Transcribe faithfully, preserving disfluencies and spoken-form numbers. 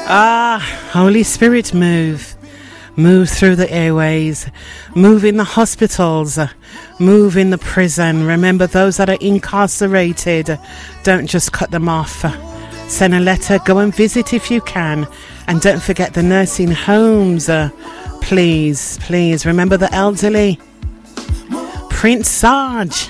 Ah, Holy Spirit, move. Move through the airways. Move in the hospitals. Move in the prison. Remember those that are incarcerated. Don't just cut them off. Send a letter. Go and visit if you can. And don't forget the nursing homes. Uh, please, please remember the elderly. Prince Sarge.